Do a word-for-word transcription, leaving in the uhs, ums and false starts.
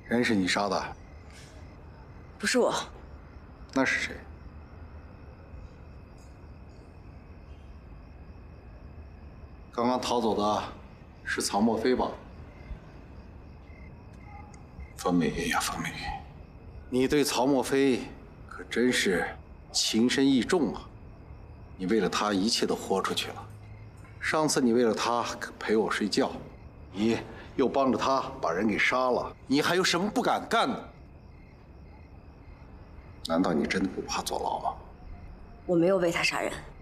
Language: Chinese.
人是你杀的？ 不是我。 那是谁？刚刚逃走的是曹墨菲吧？ 方美云呀，方美云， 你对曹墨菲可真是情深意重啊！你为了他一切都豁出去了。上次你为了他陪我睡觉，你又帮着他把人给杀了，你还有什么不敢干的？难道你真的不怕坐牢吗？ 我没有为他杀人。